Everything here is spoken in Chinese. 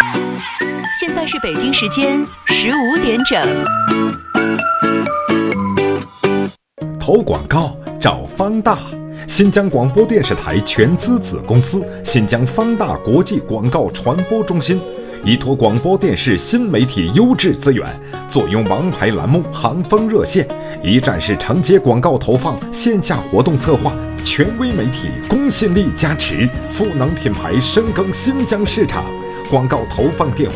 现在是北京时间15点整。 投广告找方大，新疆广播电视台全资子公司新疆方大国际广告传播中心，依托广播电视新媒体优质资源，坐拥王牌栏目、行风热线，一站式承接广告投放、线下活动策划，权威媒体公信力加持，赋能品牌深耕新疆市场。广告投放电话